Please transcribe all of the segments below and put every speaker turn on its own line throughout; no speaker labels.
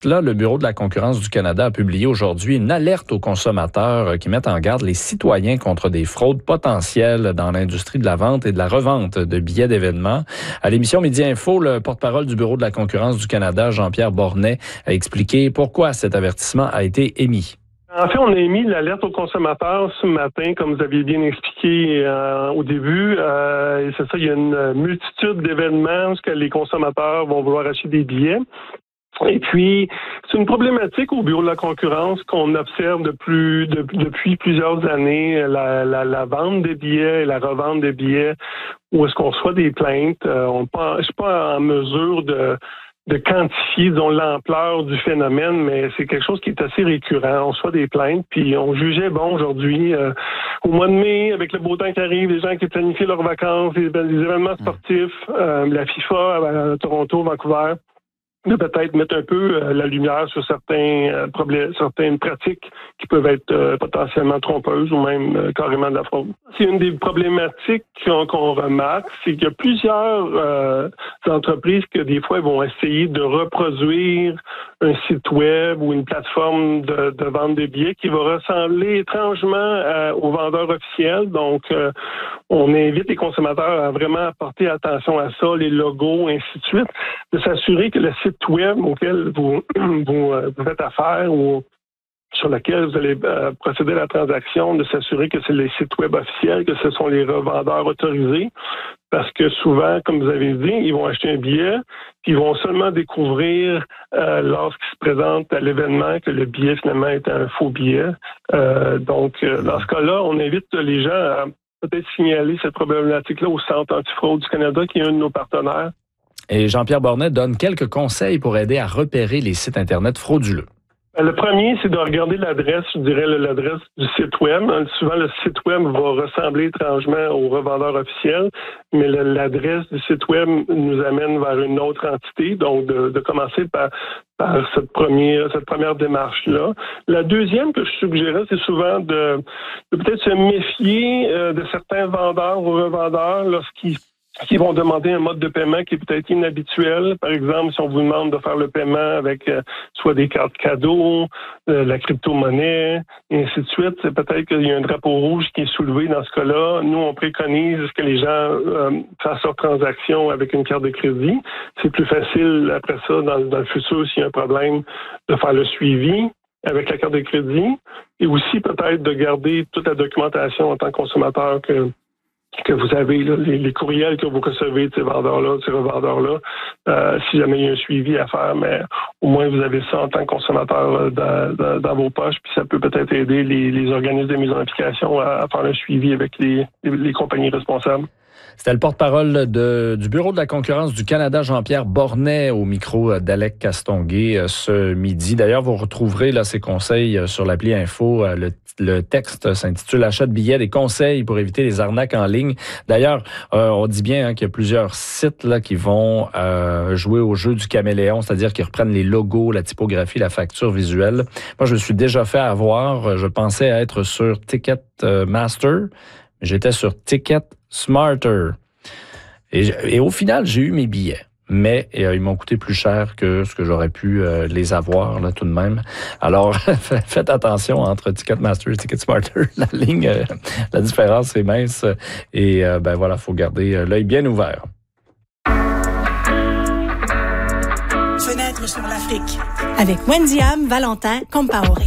Là, le Bureau de la concurrence du Canada a publié aujourd'hui une alerte aux consommateurs qui met en garde les citoyens contre des fraudes potentielles dans l'industrie de la vente et de la revente de billets d'événements. À l'émission Midi Info, le porte-parole du Bureau de la concurrence du Canada, Jean-Pierre Bornet, a expliqué pourquoi cet avertissement a été émis.
En fait, on a émis l'alerte aux consommateurs ce matin, comme vous aviez bien expliqué au début. Et c'est ça, il y a une multitude d'événements où les consommateurs vont vouloir acheter des billets. Et puis, c'est une problématique au Bureau de la concurrence qu'on observe depuis plusieurs années, la vente des billets et la revente des billets, où est-ce qu'on reçoit des plaintes. Je suis pas en mesure de quantifier, disons, l'ampleur du phénomène, mais c'est quelque chose qui est assez récurrent. On reçoit des plaintes, puis on jugeait, aujourd'hui, au mois de mai, avec le beau temps qui arrive, les gens qui planifient leurs vacances, les événements sportifs, la FIFA à Toronto, Vancouver, de peut-être mettre un peu la lumière sur certaines pratiques qui peuvent être potentiellement trompeuses ou même carrément de la fraude. C'est une des problématiques qu'on remarque, c'est qu'il y a plusieurs entreprises que des fois vont essayer de reproduire un site web ou une plateforme de vente de billets qui va ressembler étrangement aux vendeurs officiels. Donc, on invite les consommateurs à vraiment porter attention à ça, les logos, ainsi de suite, de s'assurer que le site web auquel vous faites affaire ou sur lequel vous allez procéder à la transaction, de s'assurer que c'est les sites web officiels, que ce sont les revendeurs autorisés. Parce que souvent, comme vous avez dit, ils vont acheter un billet, puis ils vont seulement découvrir lorsqu'ils se présentent à l'événement que le billet finalement est un faux billet. Donc, dans ce cas-là, on invite les gens à peut-être signaler cette problématique-là au Centre antifraude du Canada, qui est un de nos partenaires.
Et Jean-Pierre Bornet donne quelques conseils pour aider à repérer les sites Internet frauduleux.
Le premier, c'est de regarder l'adresse, je dirais l'adresse du site web. Souvent, le site web va ressembler étrangement au revendeur officiel, mais l'adresse du site web nous amène vers une autre entité. Donc, de commencer par cette première démarche-là. La deuxième que je suggérais, c'est souvent de peut-être se méfier de certains vendeurs ou revendeurs lorsqu'ils vont demander un mode de paiement qui est peut-être inhabituel. Par exemple, si on vous demande de faire le paiement avec soit des cartes cadeaux, la crypto-monnaie, et ainsi de suite, c'est peut-être qu'il y a un drapeau rouge qui est soulevé dans ce cas-là. Nous, on préconise que les gens fassent leur transaction avec une carte de crédit. C'est plus facile, après ça, dans le futur, s'il y a un problème, de faire le suivi avec la carte de crédit. Et aussi, peut-être, de garder toute la documentation en tant que consommateur que vous avez, là, les courriels que vous recevez de ces vendeurs-là, de ces revendeurs-là, si jamais il y a un suivi à faire, mais au moins vous avez ça en tant que consommateur dans vos poches, puis ça peut peut-être aider les organismes de mise en application à faire un suivi avec les compagnies responsables.
C'était le porte-parole du Bureau de la concurrence du Canada, Jean-Pierre Bornet, au micro d'Alec Castonguay ce midi. D'ailleurs, vous retrouverez là, ses conseils sur l'appli Info. Le texte s'intitule « Achat de billets, des conseils pour éviter les arnaques en ligne ». D'ailleurs, on dit bien qu'il y a plusieurs sites là, qui vont jouer au jeu du caméléon, c'est-à-dire qu'ils reprennent les logos, la typographie, la facture visuelle. Moi, je me suis déjà fait avoir. Je pensais être sur Ticketmaster. J'étais sur Ticketsmarter. Et au final, j'ai eu mes billets. Mais ils m'ont coûté plus cher que ce que j'aurais pu les avoir là tout de même. Alors, faites attention entre Ticketmaster et Ticketsmarter. La différence est mince. Et voilà, faut garder l'œil bien ouvert.
Fenêtre sur l'Afrique. Avec Wendy-Am, Valentin Compaoré.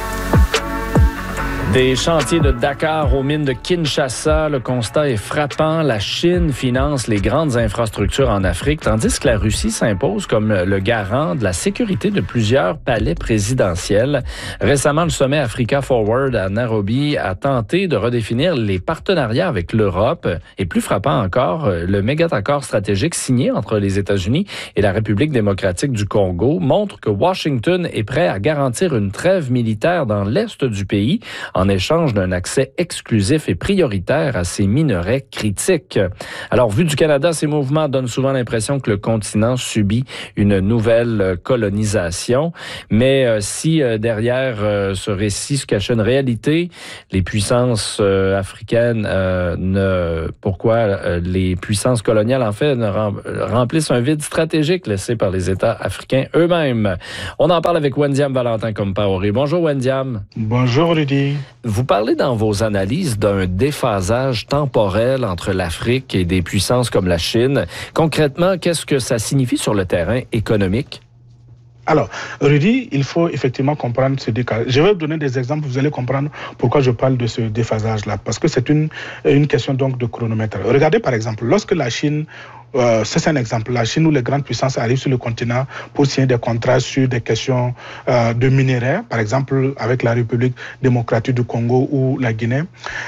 Des chantiers de Dakar aux mines de Kinshasa, le constat est frappant. La Chine finance les grandes infrastructures en Afrique, tandis que la Russie s'impose comme le garant de la sécurité de plusieurs palais présidentiels. Récemment, le sommet Africa Forward à Nairobi a tenté de redéfinir les partenariats avec l'Europe. Et plus frappant encore, le méga-accord stratégique signé entre les États-Unis et la République démocratique du Congo montre que Washington est prêt à garantir une trêve militaire dans l'est du pays en échange d'un accès exclusif et prioritaire à ces minerais critiques. Alors, vu du Canada, ces mouvements donnent souvent l'impression que le continent subit une nouvelle colonisation. Mais si derrière ce récit se cachait une réalité, les puissances africaines pourquoi les puissances coloniales, en fait, remplissent un vide stratégique laissé par les États africains eux-mêmes. On en parle avec Wendiam Valentin Compaoré. Bonjour, Wendiam.
Bonjour, Rudy.
Vous parlez dans vos analyses d'un déphasage temporel entre l'Afrique et des puissances comme la Chine. Concrètement, qu'est-ce que ça signifie sur le terrain économique?
Alors, Rudy, il faut effectivement comprendre ce décalage. Je vais vous donner des exemples, vous allez comprendre pourquoi je parle de ce déphasage-là. Parce que c'est une question donc de chronomètre. Regardez par exemple, lorsque la Chine, c'est un exemple, la Chine ou les grandes puissances arrivent sur le continent pour signer des contrats sur des questions de minerais, par exemple avec la République démocratique du Congo ou la Guinée.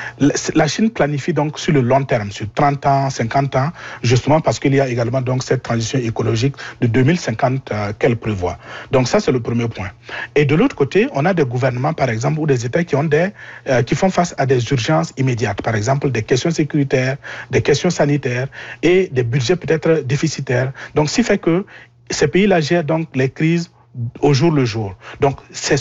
La Chine planifie donc sur le long terme, sur 30 ans, 50 ans, justement parce qu'il y a également donc cette transition écologique de 2050 qu'elle prévoit. Donc ça, c'est le premier point. Et de l'autre côté, on a des gouvernements, par exemple, ou des États qui font face à des urgences immédiates, par exemple des questions sécuritaires, des questions sanitaires et des budgets peut-être déficitaires. Donc, ce qui fait que ces pays-là gèrent donc les crises au jour le jour. Donc,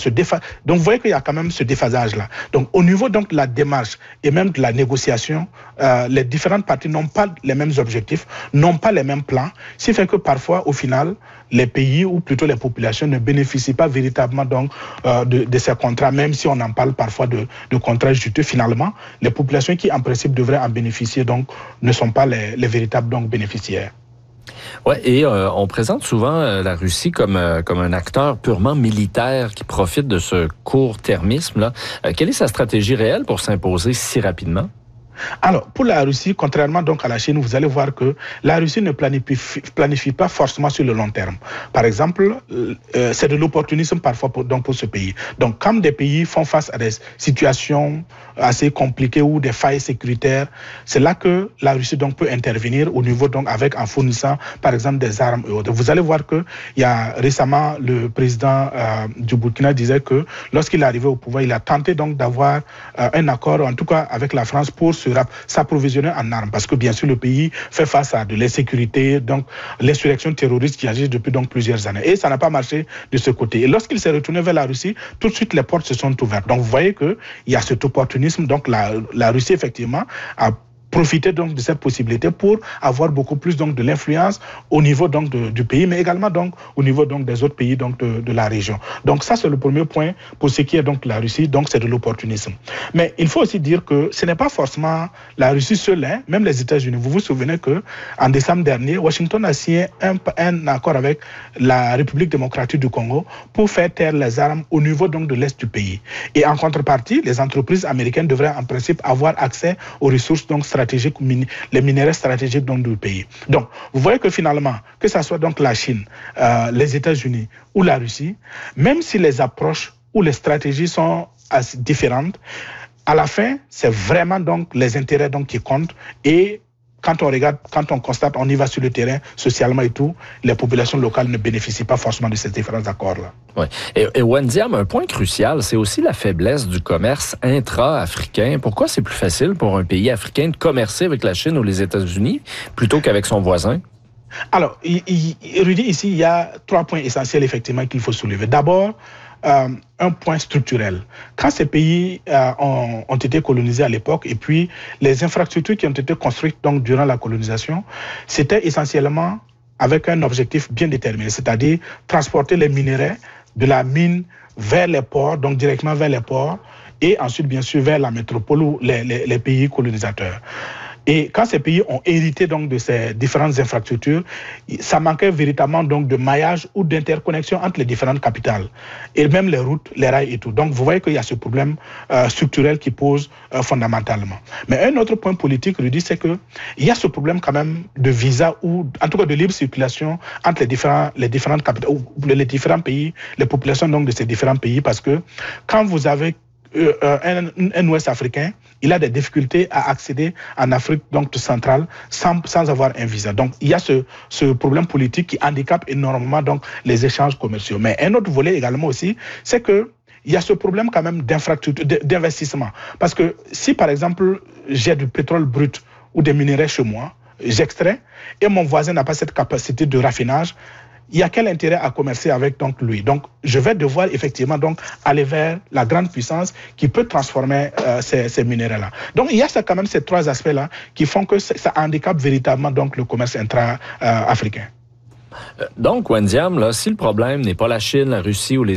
donc vous voyez qu'il y a quand même ce déphasage-là. Donc, au niveau donc de la démarche et même de la négociation, les différentes parties n'ont pas les mêmes objectifs, n'ont pas les mêmes plans, ce qui fait que parfois, au final, les pays ou plutôt les populations ne bénéficient pas véritablement donc de ces contrats, même si on en parle parfois de contrats juteux. Finalement, les populations qui en principe devraient en bénéficier donc ne sont pas les véritables donc bénéficiaires.
Oui, et on présente souvent la Russie comme un acteur purement militaire qui profite de ce court-termisme-là. Quelle est sa stratégie réelle pour s'imposer si rapidement?
Alors, pour la Russie, contrairement donc à la Chine, vous allez voir que la Russie ne planifie pas forcément sur le long terme. Par exemple, c'est de l'opportunisme parfois pour ce pays. Donc, quand des pays font face à des situations assez compliquées ou des failles sécuritaires, c'est là que la Russie donc peut intervenir au niveau donc en fournissant par exemple des armes et autres. Vous allez voir que il y a récemment le président du Burkina disait que lorsqu'il est arrivé au pouvoir, il a tenté donc d'avoir un accord, en tout cas avec la France, pour s'approvisionner en armes, parce que bien sûr le pays fait face à de l'insécurité, donc l'insurrection terroriste qui agit depuis donc plusieurs années, et ça n'a pas marché de ce côté. Et lorsqu'il s'est retourné vers la Russie, tout de suite les portes se sont ouvertes. Donc vous voyez que il y a cet opportunisme. Donc la Russie effectivement a profiter donc de cette possibilité pour avoir beaucoup plus donc de l'influence au niveau donc du pays, mais également donc au niveau donc des autres pays donc de la région. Donc ça, c'est le premier point pour ce qui est donc la Russie, donc c'est de l'opportunisme. Mais il faut aussi dire que ce n'est pas forcément la Russie seule, hein, même les États-Unis. Vous vous souvenez que en décembre dernier, Washington a signé un accord avec la République démocratique du Congo pour faire taire les armes au niveau donc de l'est du pays. Et en contrepartie, les entreprises américaines devraient en principe avoir accès aux ressources donc stratégiques, les minéraux stratégiques donc du pays. Donc, vous voyez que finalement, que ce soit donc la Chine, les États-Unis ou la Russie, même si les approches ou les stratégies sont assez différentes, à la fin, c'est vraiment donc les intérêts donc qui comptent. Et quand on regarde, quand on constate, on y va sur le terrain, socialement et tout, les populations locales ne bénéficient pas forcément de ces différents accords-là.
Oui. Et Wendiam, un point crucial, c'est aussi la faiblesse du commerce intra-africain. Pourquoi c'est plus facile pour un pays africain de commercer avec la Chine ou les États-Unis plutôt qu'avec son voisin?
Alors, Rudy, ici, il y a 3 points essentiels, effectivement, qu'il faut soulever. D'abord, un point structurel. Quand ces pays ont été colonisés à l'époque, et puis les infrastructures qui ont été construites donc durant la colonisation, c'était essentiellement avec un objectif bien déterminé, c'est-à-dire transporter les minéraux de la mine vers les ports, donc directement vers les ports, et ensuite bien sûr vers la métropole ou les pays colonisateurs. Et quand ces pays ont hérité donc de ces différentes infrastructures, ça manquait véritablement donc de maillage ou d'interconnexion entre les différentes capitales et même les routes, les rails et tout. Donc vous voyez qu'il y a ce problème structurel qui pose fondamentalement. Mais un autre point politique, Rudy, c'est que il y a ce problème quand même de visa ou en tout cas de libre circulation entre les différentes capitales ou les différents pays, les populations donc de ces différents pays, parce que quand vous avez un Ouest africain, il a des difficultés à accéder en Afrique donc centrale sans avoir un visa. Donc il y a ce problème politique qui handicape énormément donc les échanges commerciaux. Mais un autre volet également aussi, c'est que il il y a ce problème quand même d'infrastructure, d'investissement. Parce que si, par exemple, j'ai du pétrole brut ou des minerais chez moi, j'extrais, et mon voisin n'a pas cette capacité de raffinage, il y a quel intérêt à commercer avec donc lui? Donc, je vais devoir effectivement donc aller vers la grande puissance qui peut transformer ces minéraux-là. Donc, il y a quand même ces trois aspects-là qui font que ça handicape véritablement donc le commerce intra-africain.
Donc, Wendiam, là, si le problème n'est pas la Chine, la Russie ou les